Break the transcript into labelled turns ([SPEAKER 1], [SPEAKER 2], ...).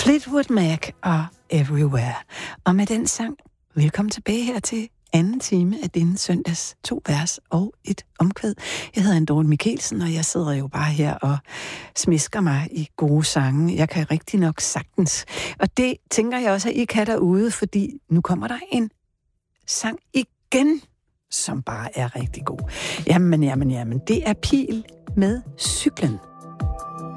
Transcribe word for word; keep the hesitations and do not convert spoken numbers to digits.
[SPEAKER 1] Fleetwood Mac og Everywhere. Og med den sang, velkommen tilbage her til anden time af denne søndags to vers og et omkvæd. Jeg hedder Dorte Michelsen, og jeg sidder jo bare her og smisker mig i gode sange. Jeg kan rigtig nok sagtens. Og det tænker jeg også, at I kan derude, fordi nu kommer der en sang igen, som bare er rigtig god. Jamen, jamen, jamen, det er Pil med Cyklen.